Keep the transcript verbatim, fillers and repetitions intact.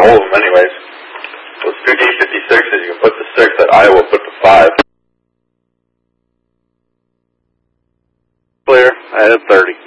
all of them anyways. Those two D fifty-sixes, you can put the six at Iowa, put the five. Clear. I had thirty.